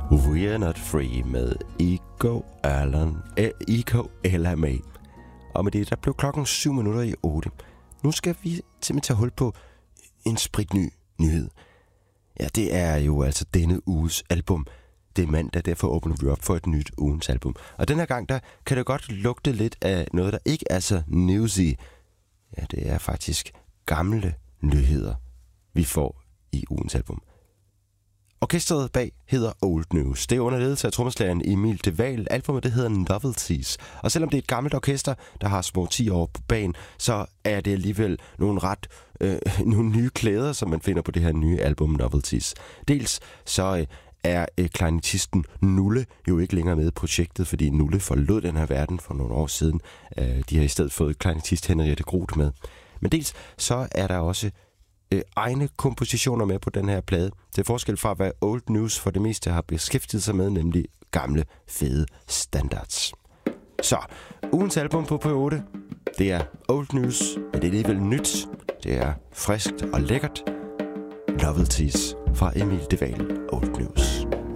We're Not Free med Ego LMA. Og med det, der blev klokken 7:07. Nu skal vi simpelthen tage hul på en spritny nyhed. Ja, det er jo altså denne uges album. Det er mandag, derfor åbner vi op for et nyt ugens album. Og den her gang, der kan det godt lugte lidt af noget, der ikke er så newsy. Ja, det er faktisk gamle nyheder, vi får i ugens album. Orkestret bag hedder Old News. Det er under ledelse af trommeslageren Emil De Wael. Albumet det hedder Novelties. Og selvom det er et gammelt orkester, der har små 10 år på bagen, så er det alligevel nogle nye klæder, som man finder på det her nye album Novelties. Dels så er klarinettisten Nulle jo ikke længere med i projektet, fordi Nulle forlod den her verden for nogle år siden. De har i stedet fået klarinettist Henriette Groth med. Men dels så er der også egne kompositioner med på den her plade. Det er forskel fra, hvad Old News for det meste har beskæftiget sig med, nemlig gamle, fede standards. Så, ugens album på P8, det er Old News, men det er alligevel nyt. Det er friskt og lækkert. Novelties fra Emil De Wael, Old News.